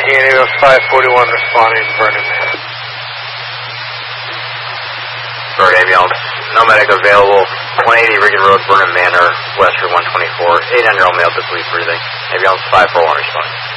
Ambulance 541 responding, Vernon Man. Bird Ambulance, no medic available, 180 Riggin Road, Vernon Manor, West Route 124, 800 all male, deep breathing. Ambulance 541 responding.